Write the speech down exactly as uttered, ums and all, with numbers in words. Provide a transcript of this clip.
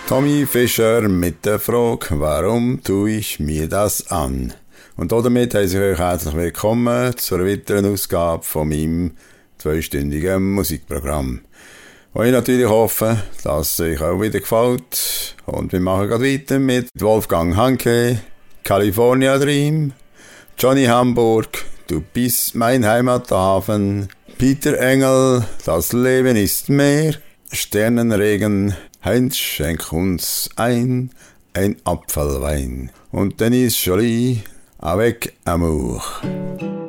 Tommy Fischer mit der Frage, warum tue ich mir das an? Und damit heiße ich euch herzlich willkommen zur weiteren Ausgabe von meinem zweistündigen Musikprogramm. Und ich natürlich hoffe, dass es euch auch wieder gefällt. Und wir machen gerade weiter mit Wolfgang Hanke, California Dream, Johnny Hamburg, Du bist mein Heimathafen, Peter Engel, Das Leben ist mehr, Sternenregen, Heinz schenk uns ein, ein Apfelwein. Und Denise Jolie, Avec Amour.